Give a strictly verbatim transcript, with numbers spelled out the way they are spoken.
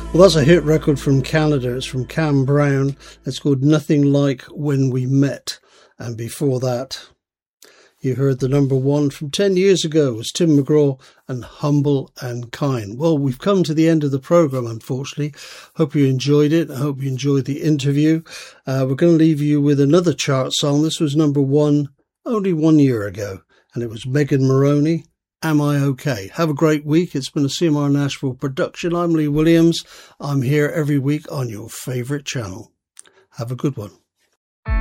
Well, that's a hit record from Canada. It's from Cam Brown. It's called Nothing Like When We Met. And before that, you heard the number one from ten years ago. It was Tim McGraw and Humble and Kind. Well, we've come to the end of the programme, unfortunately. Hope you enjoyed it. I hope you enjoyed the interview. Uh, we're going to leave you with another chart song. This was number one only one year ago. And it was Megan Moroney. Am I Okay? Have a great week. It's been a C M R Nashville production. I'm Lee Williams. I'm here every week on your favourite channel. Have a good one.